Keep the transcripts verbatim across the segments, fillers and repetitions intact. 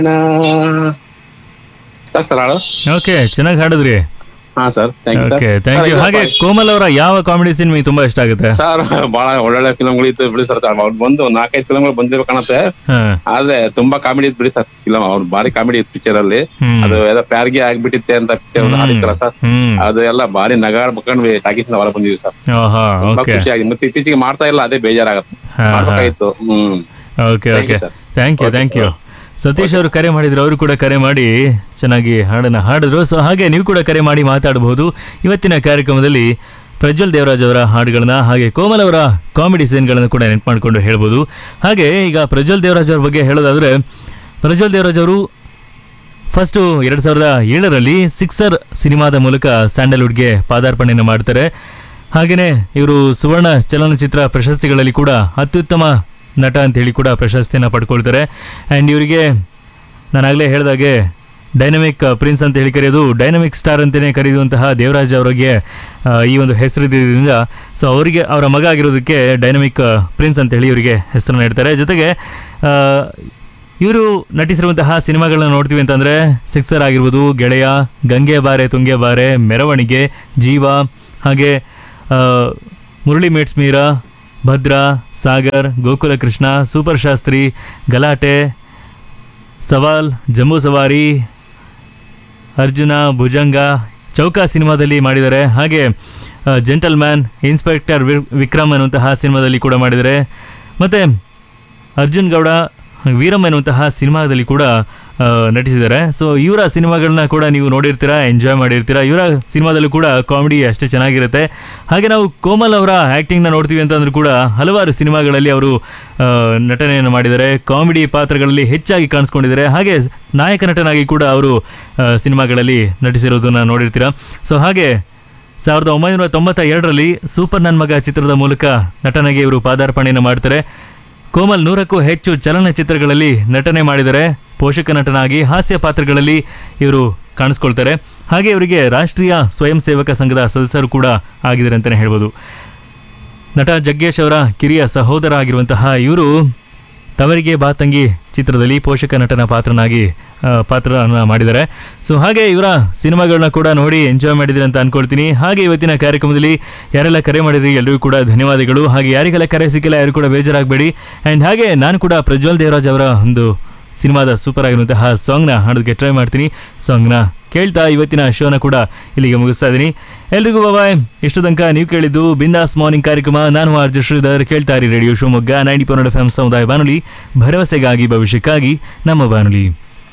Sir sir ಹಾಡು okay, ಚೆನ್ನಾಗಿ ಹಾಡಿದ್ರಿ. ಹಾ sir thank you okay, thank you. ಹಾಗೆ ಕೋಮಲ್ ಅವರ ಯಾವ ಕಾಮಿಡಿ ಸೀನ್ ನಿಮಗೆ ತುಂಬಾ ಇಷ್ಟ ಆಗುತ್ತೆ? ಸರ್ ಬಹಳ ಒಳ್ಳೊಳ್ಳೆ ಫಿಲ್ಮ್ಗಳು ಇತ್ತು ಬಿಡಿ ಸರ್. ಅವ್ರು ಬಂದು ನಾಲ್ಕೈದು ಫಿಲ್ಮ್ಗಳು ಬಂದಿರೋ ಕಾಣುತ್ತೆ. ಹಾ. ಆದ್ರೆ ತುಂಬಾ ಕಾಮಿಡಿ ಇತ್ತು ಬಿಡಿ ಸರ್ ಫಿಲಮ್. ಅವ್ರು ಭಾರಿ ಕಾಮಿಡಿ ಇತ್ತು ಪಿಕ್ಚರ್ ಅಲ್ಲಿ. ಹ್ಮ್. ಅದು ಏನೋ ಪ್ಯಾರ್ಗೆ ಆಗ್ಬಿಟ್ಟಿತ್ತೆ ಅಂತ ಪಿಕ್ಚರ್ ಹಾಡಿತ್ತಲ್ಲ ಸರ್. ಹ್ಮ್. ಅದು ಎಲ್ಲ ಭಾರಿ ನಗಾಡ್ ಬಕ್ಕೊಂಡು ಟಾಕೀಸ್ ಹೊರ ಬಂದಿದ್ವಿ ಸರ್. ಆಹಾ, ತುಂಬಾ ಓಕೆ. ಖುಷಿ ಆಗಿದೆ. ಮತ್ತೆ ಇತ್ತೀಚೆಗೆ ಮಾಡ್ತಾ ಇಲ್ಲ, ಅದೇ ಬೇಜಾರಾಗತ್ತೆ. ಹಾ, ಹಾ. ಮಾಡ್ಬೇಕಾಗಿತ್ತು. ಹ್ಮ್ okay Thank okay you, sir. Thank you Okay, thank you. okay. Satish ಅವರು ಕರೆ ಮಾಡಿದ್ರು, ಅವರು ಕೂಡ ಕರೆ ಮಾಡಿ ಚೆನ್ನಾಗಿ ಹಾಡನ್ನ ಹಾಡಿದ್ರು. ಸೊ ಹಾಗೆ ನೀವು ಕೂಡ ಕರೆ ಮಾಡಿ ಮಾತಾಡಬಹುದು. ಇವತ್ತಿನ ಕಾರ್ಯಕ್ರಮದಲ್ಲಿ ಪ್ರಜ್ವಲ್ ದೇವರಾಜ್ ಅವರ ಹಾಡುಗಳನ್ನ ಹಾಗೆ ಕೋಮಲ್ ಅವರ ಕಾಮಿಡಿ ಸೀನ್ಗಳನ್ನು ಕೂಡ ನೆನ್ಪು ಮಾಡಿಕೊಂಡು ಹೇಳ್ಬೋದು. ಹಾಗೆ ಈಗ ಪ್ರಜ್ವಲ್ ದೇವರಾಜ್ ಅವ್ರ ಬಗ್ಗೆ ಹೇಳೋದಾದ್ರೆ, ಪ್ರಜ್ವಲ್ ದೇವರಾಜ್ ಅವರು ಫಸ್ಟು ಎರಡು ಸಾವಿರದ ಏಳರಲ್ಲಿ ಸಿಕ್ಸರ್ ಸಿನಿಮಾದ ಮೂಲಕ ಸ್ಯಾಂಡಲ್ವುಡ್ಗೆ ಪಾದಾರ್ಪಣೆಯನ್ನು ಮಾಡ್ತಾರೆ. ಹಾಗೆಯೇ ಇವರು ಸುವರ್ಣ ಚಲನಚಿತ್ರ ಪ್ರಶಸ್ತಿಗಳಲ್ಲಿ ಕೂಡ ಅತ್ಯುತ್ತಮ ನಟ ಅಂತೇಳಿ ಕೂಡ ಪ್ರಶಸ್ತಿಯನ್ನು ಪಡ್ಕೊಳ್ತಾರೆ. ಆ್ಯಂಡ್ ಇವರಿಗೆ ನಾನಾಗಲೇ ಹೇಳಿದಾಗೆ ಡೈನಮಿಕ್ ಪ್ರಿನ್ಸ್ ಅಂತ ಹೇಳಿ ಕರೆಯೋದು, ಡೈನಮಿಕ್ ಸ್ಟಾರ್ ಅಂತಲೇ ಕರೆಯುವಂತಹ ದೇವರಾಜ್ ಅವರಿಗೆ ಆ, ಈ ಒಂದು ಹೆಸರಿದ್ದರಿಂದ ಸೊ ಅವರಿಗೆ ಅವರ ಮಗ ಆಗಿರೋದಕ್ಕೆ ಡೈನಮಿಕ್ ಪ್ರಿನ್ಸ್ ಅಂತೇಳಿ ಇವರಿಗೆ ಹೆಸರನ್ನು ಇಡ್ತಾರೆ. ಜೊತೆಗೆ ಇವರು ನಟಿಸಿರುವಂತಹ ಸಿನಿಮಾಗಳನ್ನ ನೋಡ್ತೀವಿ ಅಂತಂದರೆ ಸಿಕ್ಸರ್ ಆಗಿರ್ಬೋದು, ಗೆಳೆಯ, ಗಂಗೆ ಬಾರೆ ತುಂಗೆ ಬಾರೆ, ಮೆರವಣಿಗೆ, ಜೀವ, ಹಾಗೆ ಆ, ಮುರಳಿ ಮೇಟ್ಸ್ ಮೀರಾ, ಭದ್ರಾ, ಸಾಗರ್, ಗೋಕುಲ ಕೃಷ್ಣ, ಸೂಪರ್ ಶಾಸ್ತ್ರಿ, ಗಲಾಟೆ, ಸವಾಲ್, ಜಂಬೂ ಸವಾರಿ, ಅರ್ಜುನ, ಭುಜಂಗ, ಚೌಕ ಸಿನಿಮಾದಲ್ಲಿ ಮಾಡಿದ್ದಾರೆ. ಹಾಗೆ gentle man, inspector V Vikram ಅನ್ನುವಂತಹ ಸಿನಿಮಾದಲ್ಲಿ ಕೂಡ ಮಾಡಿದ್ದಾರೆ. ಮತ್ತು ಅರ್ಜುನ್ ಗೌಡ, ವೀರಮ್ ಎನ್ನುವಂತಹ ಸಿನಿಮಾದಲ್ಲಿ ಕೂಡ ಆ, ನಟಿಸಿದ್ದಾರೆ. ಸೊ ಇವರ ಸಿನಿಮಾಗಳನ್ನ ಕೂಡ ನೀವು ನೋಡಿರ್ತೀರಾ, ಎಂಜಾಯ್ ಮಾಡಿರ್ತೀರಾ. ಇವರ ಸಿನಿಮಾದಲ್ಲೂ ಕೂಡ ಕಾಮಿಡಿ ಅಷ್ಟೇ ಚೆನ್ನಾಗಿರುತ್ತೆ. ಹಾಗೆ ನಾವು ಕೋಮಲ್ ಅವರ ಆ್ಯಕ್ಟಿಂಗ್ನ ನೋಡ್ತೀವಿ ಅಂತಂದ್ರೂ ಕೂಡ ಹಲವಾರು ಸಿನಿಮಾಗಳಲ್ಲಿ ಅವರು ಆ, ನಟನೆಯನ್ನು ಮಾಡಿದ್ದಾರೆ. ಕಾಮಿಡಿ ಪಾತ್ರಗಳಲ್ಲಿ ಹೆಚ್ಚಾಗಿ ಕಾಣಿಸ್ಕೊಂಡಿದ್ದಾರೆ. ಹಾಗೆ ನಾಯಕ ನಟನಾಗಿ ಕೂಡ ಅವರು ಆ, ಸಿನಿಮಾಗಳಲ್ಲಿ ನಟಿಸಿರೋದನ್ನ ನೋಡಿರ್ತೀರಾ. ಸೊ ಹಾಗೆ ಸಾವಿರದ ಒಂಬೈನೂರ ತೊಂಬತ್ತ ಎರಡರಲ್ಲಿ ಸೂಪರ್ ನನ್ನ ಮಗ ಚಿತ್ರದ ಮೂಲಕ ನಟನೆಗೆ ಇವರು ಪಾದಾರ್ಪಣೆಯನ್ನು ಮಾಡ್ತಾರೆ. ಕೋಮಲ್ ನೂರಕ್ಕೂ ಹೆಚ್ಚು ಚಲನಚಿತ್ರಗಳಲ್ಲಿ ನಟನೆ ಮಾಡಿದರೆ, ಪೋಷಕ ನಟನಾಗಿ ಹಾಸ್ಯ ಪಾತ್ರಗಳಲ್ಲಿ ಇವರು ಕಾಣಿಸ್ಕೊಳ್ತಾರೆ. ಹಾಗೆ ಇವರಿಗೆ ರಾಷ್ಟ್ರೀಯ ಸ್ವಯಂ ಸೇವಕ ಸಂಘದ ಸದಸ್ಯರು ಕೂಡ ಆಗಿದ್ದಾರೆ ಅಂತಲೇ ಹೇಳ್ಬೋದು. ನಟ ಜಗ್ಗೇಶ್ ಅವರ ಕಿರಿಯ ಸಹೋದರ ಆಗಿರುವಂತಹ ಇವರು ತವರಿಗೆ ಬಾತಂಗಿ ಚಿತ್ರದಲ್ಲಿ ಪೋಷಕ ನಟನ ಪಾತ್ರನಾಗಿ ಆ, ಪಾತ್ರನ ಮಾಡಿದ್ದಾರೆ. ಸೊ ಹಾಗೆ ಇವರ ಸಿನಿಮಾಗಳನ್ನ ಕೂಡ ನೋಡಿ ಎಂಜಾಯ್ ಮಾಡಿದ್ರಿ ಅಂತ ಅನ್ಕೊಳ್ತೀನಿ. ಹಾಗೆ ಇವತ್ತಿನ ಕಾರ್ಯಕ್ರಮದಲ್ಲಿ ಯಾರೆಲ್ಲ ಕರೆ ಮಾಡಿದ್ರಿ ಎಲ್ಲರಿಗೂ ಕೂಡ ಧನ್ಯವಾದಗಳು. ಹಾಗೆ ಯಾರಿಗೆಲ್ಲ ಕರೆ ಸಿಕ್ಕಿಲ್ಲ ಯಾರು ಕೂಡ ಬೇಜಾರಾಗಬೇಡಿ. ಆ್ಯಂಡ್ ಹಾಗೆ ನಾನು ಕೂಡ ಪ್ರಜ್ವಲ್ ದೇವರಾಜ್ ಅವರ ಒಂದು ಸಿನಿಮಾದ ಸೂಪರ್ ಆಗಿರುವಂತಹ ಸಾಂಗ್ನ ಹಾಡೋದಕ್ಕೆ ಟ್ರೈ ಮಾಡ್ತೀನಿ. ಸಾಂಗ್ನ ಕೇಳ್ತಾ ಇವತ್ತಿನ ಶೋನ ಕೂಡ ಇಲ್ಲಿಗೆ ಮುಗಿಸ್ತಾ ಇದ್ದೀನಿ. ಎಲ್ರಿಗೂ ಬಾಯ್. ಇಷ್ಟು ತನಕ ನೀವು ಕೇಳಿದ್ದು ಬಿಂದಾಸ್ ಮಾರ್ನಿಂಗ್ ಕಾರ್ಯಕ್ರಮ. ನಾನು ಆರ್ ಜೆ ಶ್ರೀಧರ್. ಕೇಳ್ತಾ ಇರಿ radio Shivamogga ninety point F M ಸಮುದಾಯ ಬಾನುಲಿ, ಭರವಸೆಗಾಗಿ ಭವಿಷ್ಯಕ್ಕಾಗಿ ನಮ್ಮ ಬಾನುಲಿ.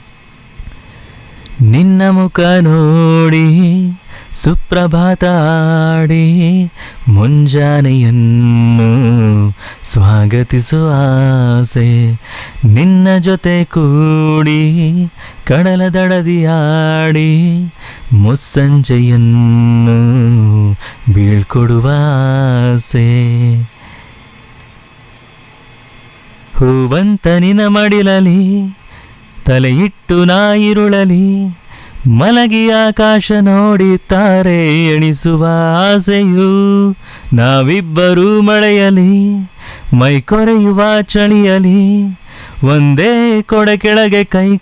ನಿನ್ನ ಮುಖ ನೋಡಿ ಸುಪ್ರಭಾತ ಆಡಿ ಮುಂಜಾನೆಯನ್ನು ಸ್ವಾಗತಿಸುವ ಆಸೆ, ನಿನ್ನ ಜೊತೆ ಕೂಡಿ ಕಡಲ ದಡದಿಯಾಡಿ ಮುಸ್ಸಂಜೆಯನ್ನು ಬೀಳ್ಕೊಡುವ ಆಸೆ. ಹೂವಂತ ನಿನ ಮಡಿಲಲಿ ತಲೆ ಇಟ್ಟು ನಾ ಇರುಳಲಿ, ಮಲಗಿ ಆಕಾಶ ನೋಡಿತಾರೆ ಎಣಿಸುವ ಆಸೆಯು. ನಾವಿಬ್ಬರೂ ಮಳೆಯಲಿ ಮೈ ಕೊರೆಯುವ ಚಳಿಯಲಿ, ಒಂದೇ ಕೊಡೆ ಕೆಳಗೆ ಕೈ